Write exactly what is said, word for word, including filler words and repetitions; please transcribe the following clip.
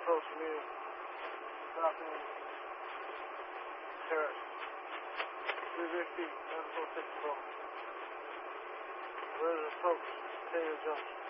approach me, stopping terrace. three fifty, one four six four. Where's approach? Taylor Junction.